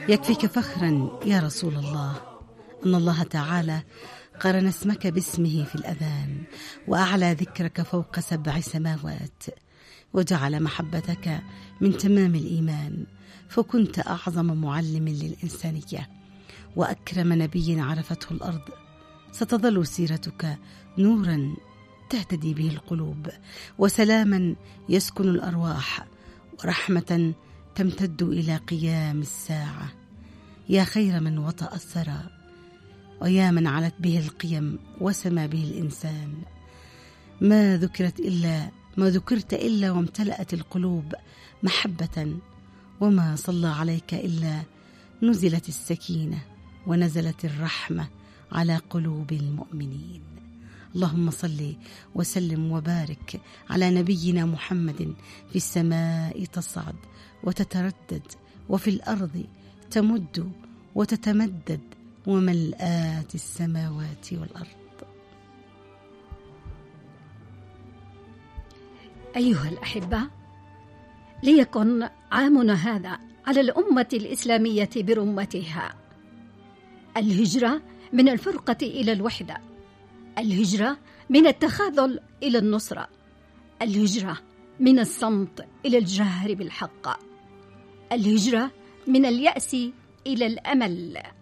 يكفيك فخرا يا رسول الله أن الله تعالى قرن اسمك باسمه في الأذان، وأعلى ذكرك فوق 7 سماوات، وجعل محبتك من تمام الإيمان، فكنت أعظم معلم للإنسانية وأكرم نبي عرفته الأرض. ستظل سيرتك نورا تهتدي به القلوب، وسلاما يسكن الأرواح، ورحمة تمتد إلى قيام الساعة. يا خير من وطأ الثرى، ويا من علت به القيم وسمى به الإنسان. ما ذكرت إلا وامتلأت القلوب محبة، وما صلى عليك إلا نزلت السكينة ونزلت الرحمة على قلوب المؤمنين. اللهم صل وسلم وبارك على نبينا محمد. في السماء تصعد وتتردد، وفي الأرض تمد وتتمدد، وملآت السماوات والأرض. أيها الأحبة، ليكن عامنا هذا على الأمة الإسلامية برمتها. الهجرة من الفرقة إلى الوحدة، الهجرة من التخاذل إلى النصرة، الهجرة من الصمت إلى الجهر بالحق، الهجرة من اليأس إلى الأمل.